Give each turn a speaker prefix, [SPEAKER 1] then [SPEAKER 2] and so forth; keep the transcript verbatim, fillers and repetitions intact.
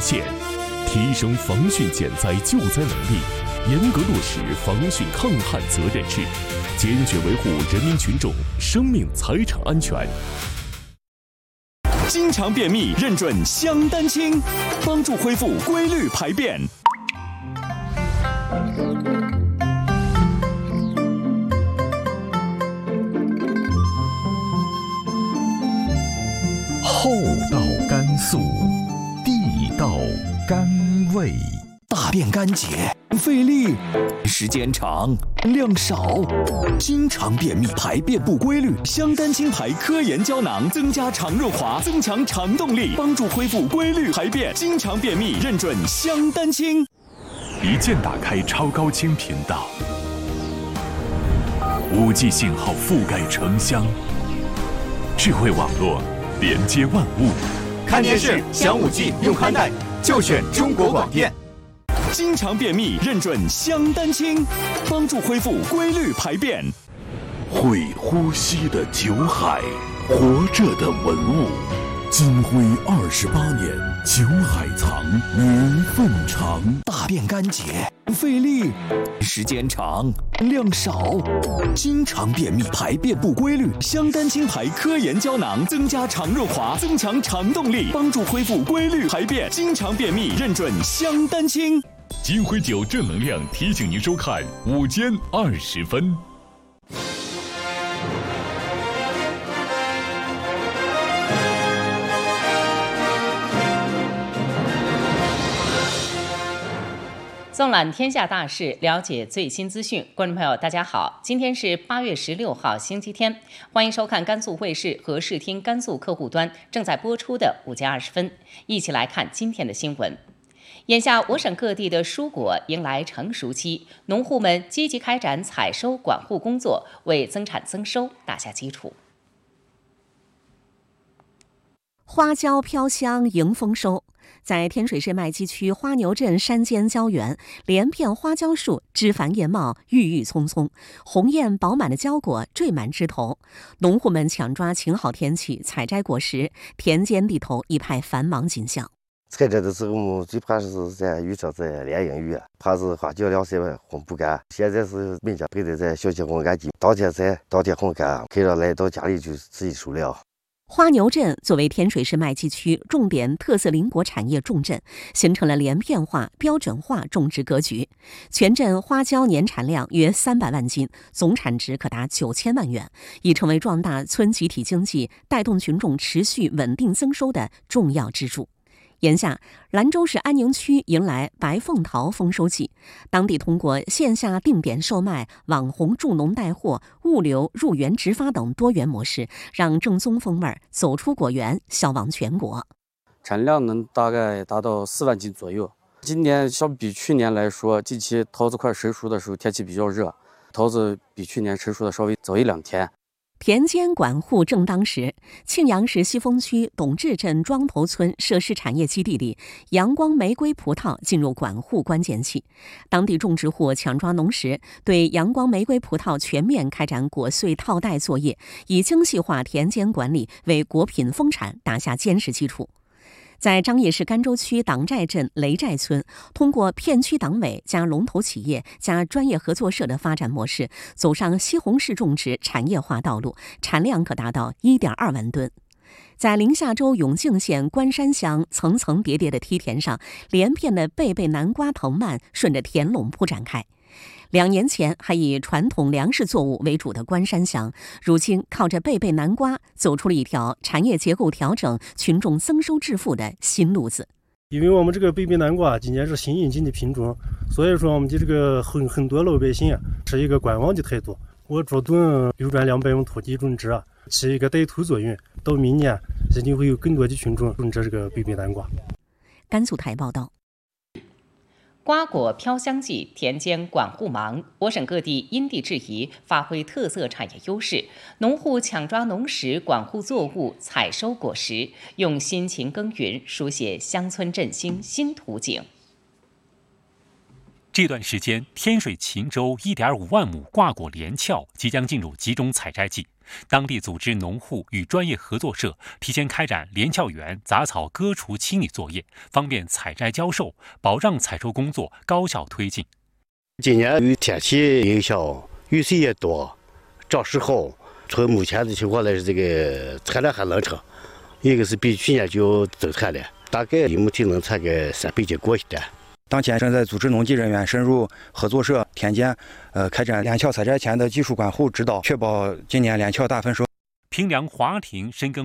[SPEAKER 1] 线，提升防汛减灾救灾能力，严格落实防汛抗旱责任制，坚决维护人民群众生命财产安全。
[SPEAKER 2] 经常便秘认准香丹青，帮助恢复规律排便。
[SPEAKER 3] 厚道甘肃，地道甘味。
[SPEAKER 2] 大便干结，费力，时间长，量少，经常便秘，排便不规律。香丹青牌科研胶囊增加肠润滑，增强肠动力，帮助恢复规律排便。经常便秘认准香丹青。
[SPEAKER 3] 一键打开超高清频道，五 G 信号覆盖城乡，智慧网络连接万物。
[SPEAKER 4] 看电视享五 G 用宽带，就选中国广电。
[SPEAKER 2] 经常便秘认准香丹青，帮助恢复规律排便。
[SPEAKER 3] 会呼吸的酒海，活着的文物。金辉二十八年，酒海藏，缘分长。
[SPEAKER 2] 大便干结，费力，时间长，量少，经常便秘，排便不规律。香丹青牌科研胶囊增加肠润滑，增强肠动力，帮助恢复规律排便。经常便秘认准香丹青。
[SPEAKER 1] 金辉酒正能量提醒您收看午间二十分。
[SPEAKER 5] 纵览天下大事，了解最新资讯。观众朋友，大家好，今天是八月十六号，星期天，欢迎收看甘肃卫视和视听甘肃客户端正在播出的午间二十分，一起来看今天的新闻。眼下，我省各地的蔬果迎来成熟期，农户们积极开展采收管护工作，为增产增收打下基础。
[SPEAKER 6] 花椒飘香迎丰收，在天水市麦积区花牛镇山间椒园，连片花椒树枝繁叶茂，郁郁葱葱，红艳饱满的椒果缀满枝头。农户们抢抓晴好天气采摘果实，田间地头一派繁忙景象。
[SPEAKER 7] 采摘的时候，我们最怕是在遇上这连阴雨，怕是花椒凉晒烘不干。现在是每家备的在小气烘干机，当天采，当天烘干，客人来到家里就自己收了。
[SPEAKER 6] 花牛镇作为天水市麦积区重点特色林果产业重镇，形成了连片化、标准化种植格局。全镇花椒年产量约三百万斤，总产值可达九千万元，已成为壮大村集体经济、带动群众持续稳定增收的重要支柱。眼下，兰州市安宁区迎来白凤桃丰收季，当地通过线下定点售卖、网红助农带货、物流入园直发等多元模式，让正宗风味走出果园，销往全国。
[SPEAKER 8] 产量能大概达到四万斤左右。今年相比去年来说，近期桃子快成熟的时候，天气比较热，桃子比去年成熟的稍微早一两天。
[SPEAKER 6] 田间管护正当时，庆阳市西峰区董治镇庄头村设施产业基地里，阳光玫瑰葡萄进入管护关键期。当地种植户抢抓农时，对阳光玫瑰葡萄全面开展果穗套袋作业，以精细化田间管理为果品丰产打下坚实基础。在张掖市甘州区党寨镇雷寨村，通过片区党委加龙头企业加专业合作社的发展模式，走上西红柿种植产业化道路，产量可达到 一点二万吨。在临夏州永靖县关山乡层层叠叠的梯田上，连片的贝贝南瓜藤蔓顺着田垄铺展开。两年前还以传统粮食作物为主的关山乡，如今靠着贝贝南瓜走出了一条产业结构调整、群众增收致富的新路子。
[SPEAKER 9] 因为我们这个贝贝南瓜今年是新引进的品种，所以说我们的这个很很多老百姓啊是一个观望的态度。我主动流转两百亩土地种植啊，起一个带头作用，到明年一定会有更多的群众种植这个贝贝南瓜。
[SPEAKER 6] 甘肃台报道。
[SPEAKER 5] 瓜果飘香季，田间管护忙，我省各地因地制宜，发挥特色产业优势，农户抢抓农时，管护作物，采收果实，用辛勤耕耘，书写乡村振兴新图景。
[SPEAKER 10] 这段时间，天水秦州 一点五万亩瓜果连翘即将进入集中采摘季， 当地组织农户与专业合作社提前开展连翘园杂草割除清理作业，方便采摘交售，保障采收工作高效推进。
[SPEAKER 11] 今年与天气影响，雨水也多，长势好。从目前的情况来说，这个产量还能成，一个是比去年就增产了，大概目前能产个三百斤过一点。
[SPEAKER 12] 当前正在组织农技人员深入合作社田间，呃，开展连翘采摘前的技术管护指导，确保今年连翘大丰收。
[SPEAKER 10] 平凉华庭深耕